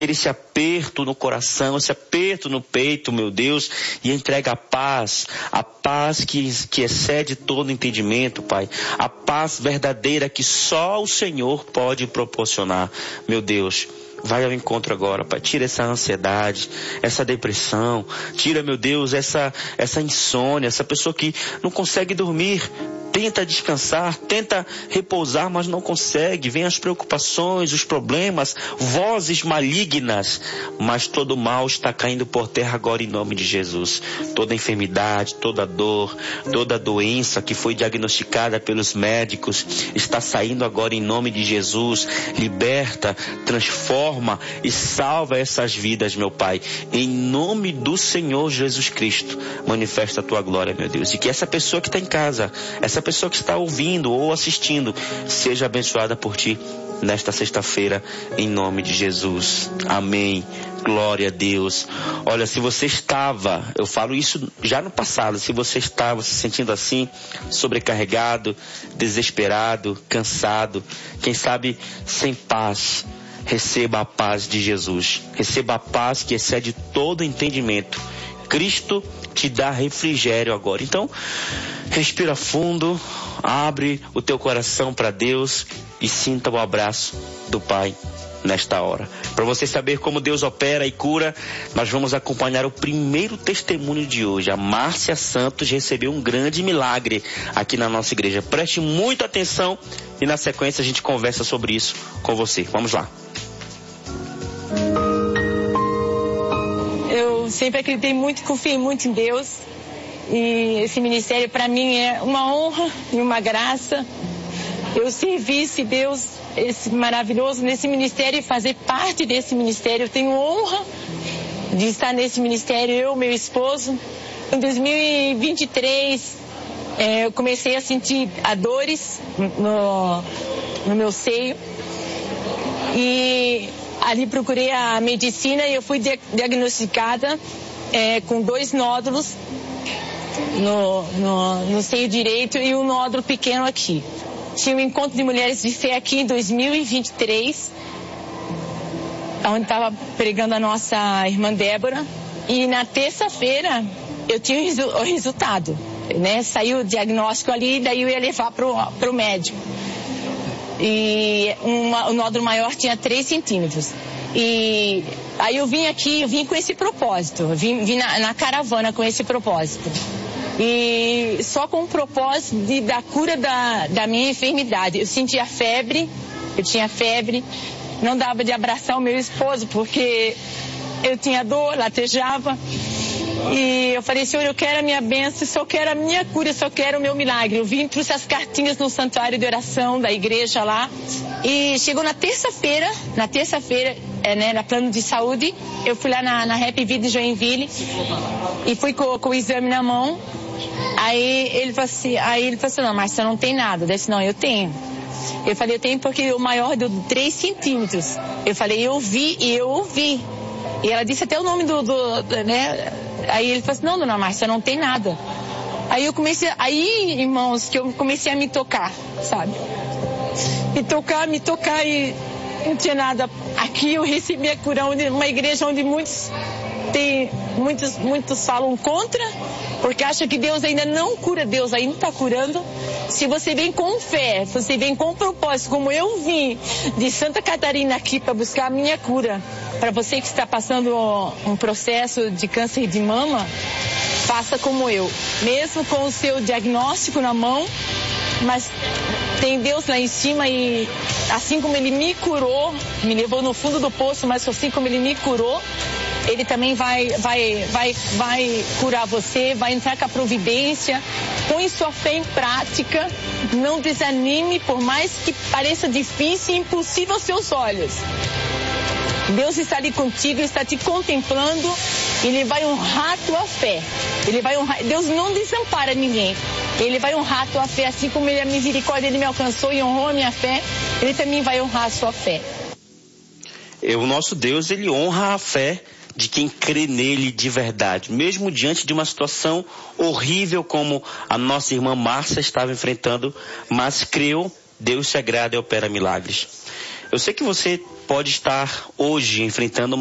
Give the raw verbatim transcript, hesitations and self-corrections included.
esse aperto no coração, esse aperto no peito, meu Deus, e entrega a paz, a paz que, que excede todo entendimento, Pai, a paz verdadeira que só o Senhor pode proporcionar, meu Deus. Vai ao encontro agora, Pai. Tira essa ansiedade, essa depressão. Tira, meu Deus, essa, essa insônia, essa pessoa que não consegue dormir. Tenta descansar, tenta repousar, mas não consegue. Vem as preocupações, os problemas, vozes malignas. Mas todo mal está caindo por terra agora em nome de Jesus. Toda enfermidade, toda dor, toda doença que foi diagnosticada pelos médicos está saindo agora em nome de Jesus. Liberta, transforma e salva essas vidas, meu Pai. Em nome do Senhor Jesus Cristo, manifesta a tua glória, meu Deus. E que essa pessoa que está em casa, essa pessoa que está ouvindo ou assistindo, seja abençoada por ti nesta sexta-feira, em nome de Jesus. Amém. Glória a Deus. Olha, se você estava, eu falo isso já no passado, se você estava se sentindo assim, sobrecarregado, desesperado, cansado, quem sabe sem paz, receba a paz de Jesus. Receba a paz que excede todo entendimento. Cristo te dá refrigério agora. Então, respira fundo, abre o teu coração para Deus e sinta o abraço do Pai nesta hora. Para você saber como Deus opera e cura, nós vamos acompanhar o primeiro testemunho de hoje. A Márcia Santos recebeu um grande milagre aqui na nossa igreja. Preste muita atenção e na sequência a gente conversa sobre isso com você. Vamos lá. Eu sempre acreditei muito, confiei muito em Deus. E esse ministério para mim é uma honra e uma graça. Eu servi esse Deus esse maravilhoso nesse ministério e fazer parte desse ministério. Eu tenho honra de estar nesse ministério, eu, meu esposo. Em dois mil e vinte e três, é, eu comecei a sentir a dores no, no meu seio. E ali procurei a medicina e eu fui diagnosticada é, com dois nódulos no, no, no seio direito e um nódulo pequeno aqui. Tinha um encontro de mulheres de fé aqui em dois mil e vinte e três, onde estava pregando a nossa irmã Débora. E na terça-feira eu tinha o resultado, né? Saiu o diagnóstico ali, daí eu ia levar para o médico. E uma, o nódulo maior tinha três centímetros. E aí eu vim aqui, eu vim com esse propósito, eu vim, vim na, na caravana com esse propósito. E só com o propósito de, da cura da, da minha enfermidade. Eu sentia febre, eu tinha febre, não dava de abraçar o meu esposo porque eu tinha dor, latejava. E eu falei, Senhor, eu quero a minha bênção, só quero a minha cura, só quero o meu milagre. Eu vim, trouxe as cartinhas no santuário de oração da igreja lá. E chegou na terça-feira, na terça-feira, é, né, na plano de saúde, eu fui lá na, na Happy Vida de Joinville e fui com, com o exame na mão. Aí ele falou assim, aí ele falou assim, não, mas você não tem nada. Eu disse, não, eu tenho. Eu falei, eu tenho porque o maior deu três centímetros. Eu falei, eu vi e eu ouvi. E ela disse até o nome do, do, do né? Aí ele falou assim, não, dona Márcia, não tem nada. Aí eu comecei, aí, irmãos, que eu comecei a me tocar, sabe? Me tocar, me tocar e não tinha nada. Aqui eu recebi a cura, onde, uma igreja onde muitos tem, muitos, muitos falam contra, porque acham que Deus ainda não cura, Deus ainda está curando. Se você vem com fé, se você vem com propósito, como eu vim de Santa Catarina aqui para buscar a minha cura, para você que está passando um processo de câncer de mama, faça como eu, mesmo com o seu diagnóstico na mão, mas tem Deus lá em cima e assim como Ele me curou, me levou no fundo do poço, mas assim como Ele me curou, Ele também vai, vai, vai, vai curar você, vai entrar com a providência. Põe sua fé em prática, não desanime, por mais que pareça difícil e impossível aos seus olhos. Deus está ali contigo, está te contemplando, Ele vai honrar a tua fé. Ele vai honrar, Deus não desampara ninguém. Ele vai honrar a tua fé, assim como Ele, a misericórdia, Ele me alcançou e honrou a minha fé, Ele também vai honrar a sua fé. E o nosso Deus, Ele honra a fé de quem crê nele de verdade, mesmo diante de uma situação horrível como a nossa irmã Márcia estava enfrentando, mas creu, Deus se agrada e opera milagres. eu sei que você pode estar hoje enfrentando